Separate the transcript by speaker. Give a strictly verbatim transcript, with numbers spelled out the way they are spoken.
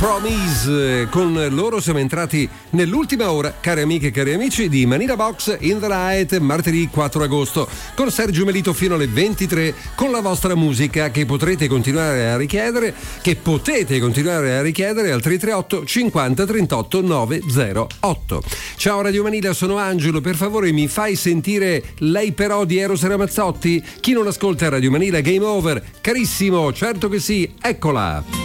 Speaker 1: Promise. Con loro siamo entrati nell'ultima ora, cari amiche e cari amici, di Manila Box in the Night, martedì quattro agosto, con Sergio Melito fino alle ventitré, con la vostra musica che potrete continuare a richiedere, che potete continuare a richiedere al tre tre otto cinquanta trentotto novecentotto. Ciao Radio Manila, sono Angelo, per favore mi fai sentire Lei però di Eros Ramazzotti? Chi non ascolta Radio Manila, game over. Carissimo, certo che sì, eccola.